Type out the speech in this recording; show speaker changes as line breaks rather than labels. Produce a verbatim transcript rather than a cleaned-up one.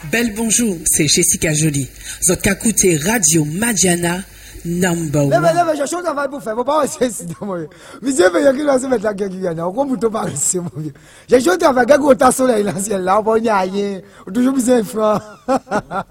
Belle bonjour, c'est Jessica Jolie. Vous avez écouté Radio Madiana number one.
Lève, lève, j'ai chose à faire pour faire. Faut pas essayer ici, moi. Monsieur, il y a qui va se mettre la gueule qui vient. On comprend tout par ici, mon vieux. J'ai chose à faire. Gagou au tas soleil, l'ancien là. On va y aller. On toujours besoin de francs.